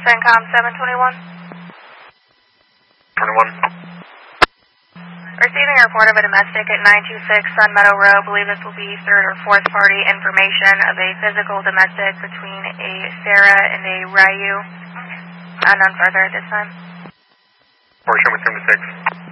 CENTCOM 721. 21. Receiving a report of a domestic at 926 Sun Meadow Road. Believe this will be third or fourth party information of a physical domestic between a Sarah and a Ryu. None further at this time. Or show me 36.